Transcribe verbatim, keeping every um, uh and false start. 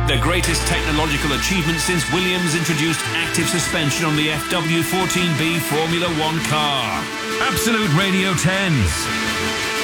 The greatest technological achievement since Williams introduced active suspension on the F W fourteen B Formula One car. Absolute Radio tens.